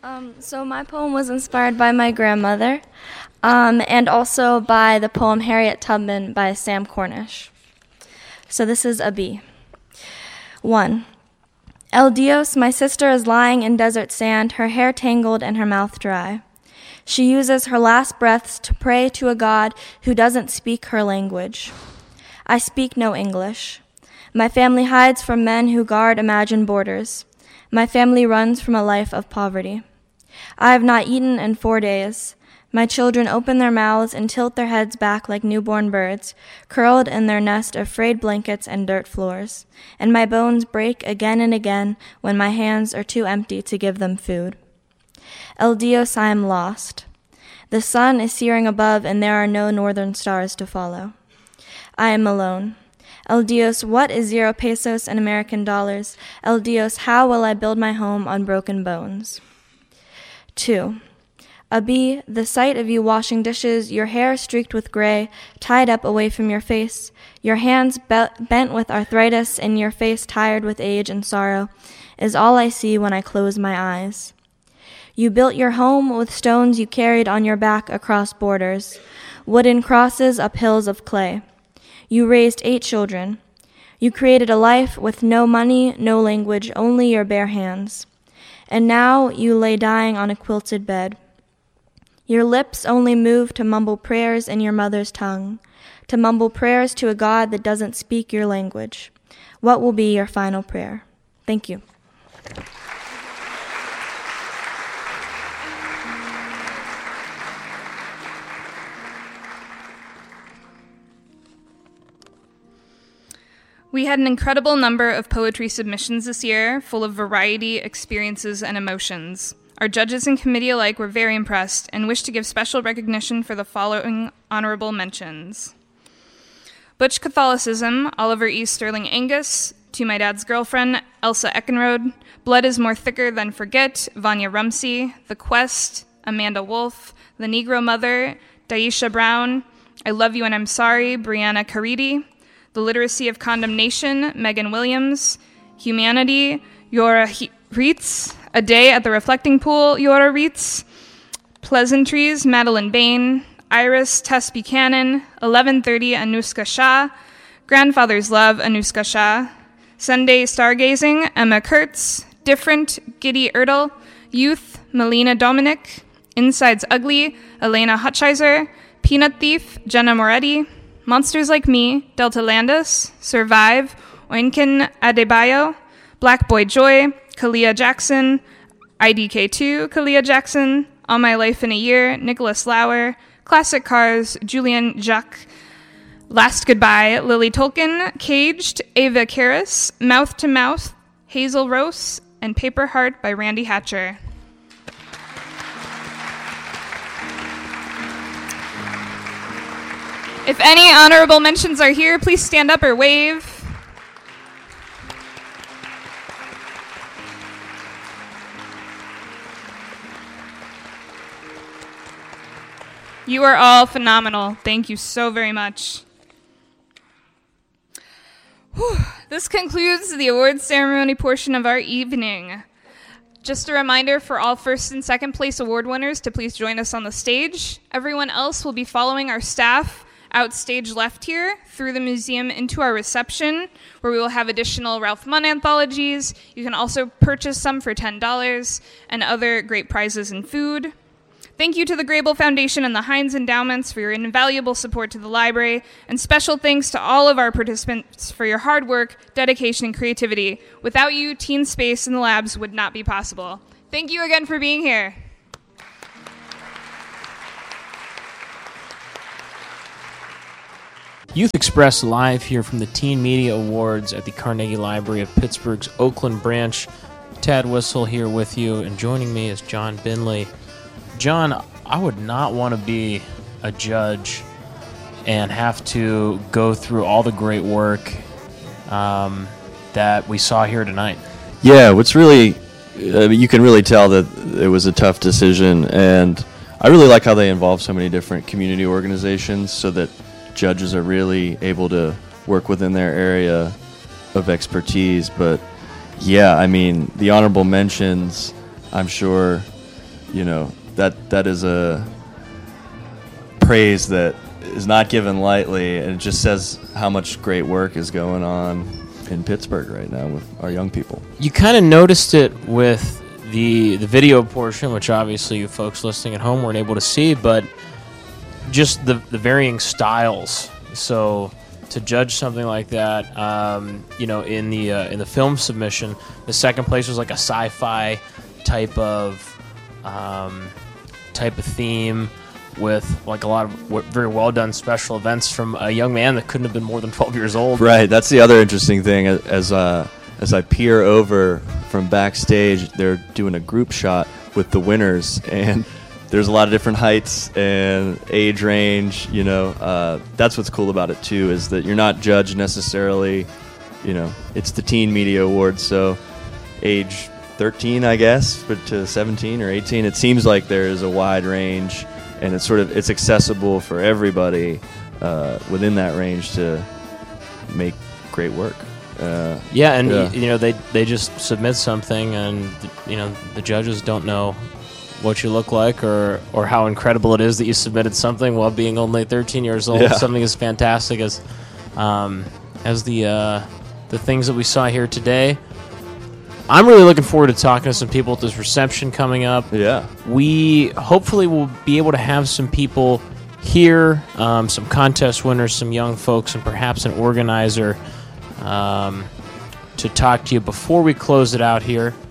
So my poem was inspired by my grandmother, and also by the poem Harriet Tubman by Sam Cornish. So this is a B. 1. El Dios, my sister is lying in desert sand, her hair tangled and her mouth dry. She uses her last breaths to pray to a God who doesn't speak her language. I speak no English. My family hides from men who guard imagined borders. My family runs from a life of poverty. I have not eaten in 4 days. My children open their mouths and tilt their heads back like newborn birds, curled in their nest of frayed blankets and dirt floors. And my bones break again and again when my hands are too empty to give them food. El Dios, I am lost. The sun is searing above and there are no northern stars to follow. I am alone. El Dios, what is 0 pesos and American dollars? El Dios, how will I build my home on broken bones? 2. Abi, the sight of you washing dishes, your hair streaked with gray, tied up away from your face, your hands bent with arthritis, and your face tired with age and sorrow, is all I see when I close my eyes. You built your home with stones you carried on your back across borders, wooden crosses up hills of clay. You raised 8 children. You created a life with no money, no language, only your bare hands. And now you lay dying on a quilted bed. Your lips only move to mumble prayers in your mother's tongue, to mumble prayers to a God that doesn't speak your language. What will be your final prayer? Thank you. We had an incredible number of poetry submissions this year, full of variety, experiences, and emotions. Our judges and committee alike were very impressed and wish to give special recognition for the following honorable mentions. Butch Catholicism, Oliver E. Sterling Angus, To My Dad's Girlfriend, Elsa Eckenrode, Blood is More Thicker Than Forget, Vanya Rumsey, The Quest, Amanda Wolf, The Negro Mother, Daisha Brown, I Love You and I'm Sorry, Brianna Caridi, The Literacy of Condemnation, Megan Williams, Humanity, Yora Reitz, A Day at the Reflecting Pool, Yora Reitz, Pleasantries, Madeline Bain, Iris, Tess Buchanan, 1130, Anushka Shah, Grandfather's Love, Anushka Shah, Sunday Stargazing, Emma Kurtz, Different, Giddy Ertl, Youth, Melina Dominic, Inside's Ugly, Elena Hutchheiser, Peanut Thief, Jenna Moretti, Monsters Like Me, Delta Landis, Survive, Oinkin Adebayo, Black Boy Joy, Kalia Jackson, IDK2, Kalia Jackson, All My Life in a Year, Nicholas Lauer, Classic Cars, Julian Jacques, Last Goodbye, Lily Tolkien, Caged, Ava Karras, Mouth to Mouth, Hazel Rose, and Paper Heart by Randy Hatcher. If any honorable mentions are here, please stand up or wave. You are all phenomenal. Thank you so very much. Whew. This concludes the awards ceremony portion of our evening. Just a reminder for all first and second place award winners to please join us on the stage. Everyone else will be following our staff out stage left here through the museum into our reception, where we will have additional Ralph Munn anthologies. You can also purchase some for $10 and other great prizes and food. Thank you to the Grable Foundation and the Heinz Endowments for your invaluable support to the library, and special thanks to all of our participants for your hard work, dedication, and creativity. Without you, Teen Space and the labs would not be possible. Thank you again for being here. Youth Express live here from the Teen Media Awards at the Carnegie Library of Pittsburgh's Oakland branch. Tad Whistle here with you, and joining me is John Binley. John, I would not want to be a judge and have to go through all the great work that we saw here tonight. Yeah, what's really, you can really tell that it was a tough decision, and I really like how they involve so many different community organizations so that judges are really able to work within their area of expertise. But yeah, I mean, the honorable mentions, I'm sure that is a praise that is not given lightly, and it just says how much great work is going on in Pittsburgh right now with our young people. You kind of noticed it with the video portion, which obviously you folks listening at home weren't able to see, but just the varying styles. So to judge something like that, in the film submission, the second place was like a sci-fi type of theme, with like a lot of very well done special events from a young man that couldn't have been more than 12 years old. Right. That's the other interesting thing. As I peer over from backstage, they're doing a group shot with the winners, and there's a lot of different heights and age range. That's what's cool about it too, is that you're not judged necessarily. It's the Teen Media Awards, so age 13, I guess, but to 17 or 18, it seems like there is a wide range. And it's accessible for everybody within that range to make great work. They just submit something, and the judges don't know what you look like or how incredible it is that you submitted something while being only 13 years old. Yeah. Something as fantastic as the things that we saw here today. I'm really looking forward to talking to some people at this reception coming up. Yeah. We hopefully will be able to have some people here, some contest winners, some young folks, and perhaps an organizer to talk to you before we close it out here.